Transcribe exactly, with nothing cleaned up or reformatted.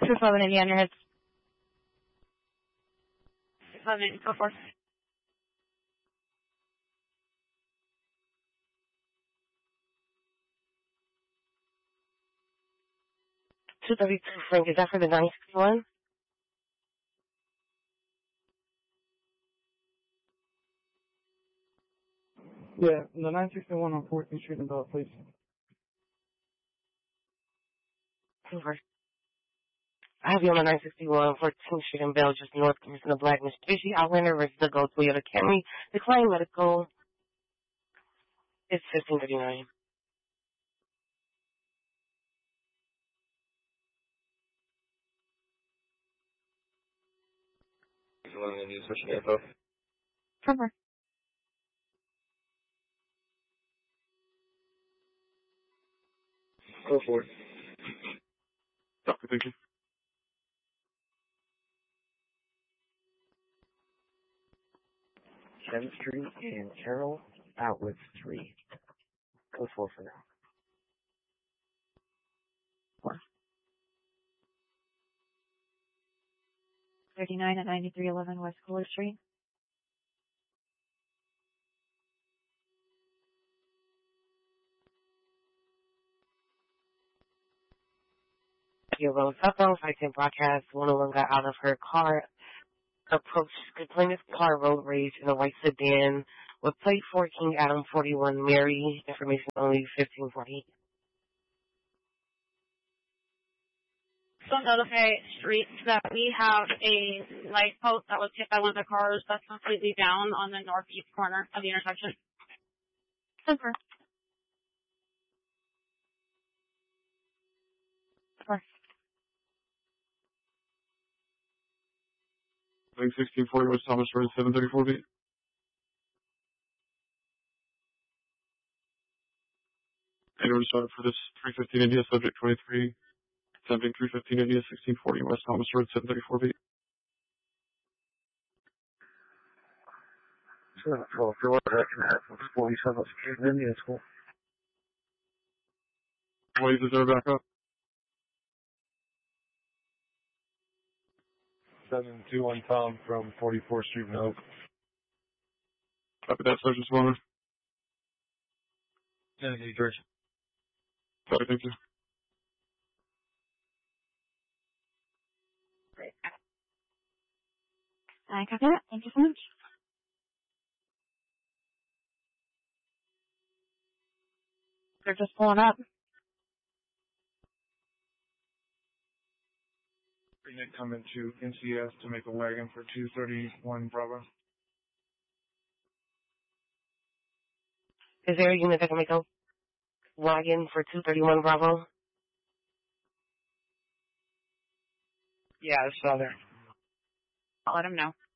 two seven eighty on your heads. seven eighty, go for it. two thirty-two, Frank, is that for the nine sixty-one? Yeah, the nine sixty-one on fourteenth Street in Bell, please. Over. I have you on the nine sixty-one, fourteenth Street in Bell, just north of the Black Mitsubishi Outlander versus the Go Toyota Camry. Decline medical. It's fifteen thirty-nine. You want to use switching info? Cover. Go for it. Doctor, thank you. seventh Street and Carroll, Outlets three. Code four for now. Four. thirty-nine at ninety-three eleven West Kohler Street. Your road cell phone, five ten broadcast, one oh one got out of her car, approached the plaintiff's car road rage in a white sedan with plate four King Adam forty-one Mary, information only fifteen forty. So notify street that we have a light post that was hit by one of the cars that's completely down on the northeast corner of the intersection. Super. Super. Bank sixteen forty West Thomas Road, seven thirty-four feet. Anyone started for this three fifteen India, subject twenty-three. Attempting three fifteen India, sixteen forty West Thomas Road, seven thirty-four feet. seven twelve, door direction at forty-seven Street, Indian School. Ways is there back up? seven two one Tom from forty-fourth Street in Oak. Copy that, Sergeant Spawner. Tennessee, George. Sorry, thank you. Great. I copy that. Thank you so much. They're just pulling up. Nick coming to N C S to make a wagon for two thirty-one Bravo. Is there a unit that can make a wagon for two thirty-one Bravo? Yeah, I saw there. I'll let him know.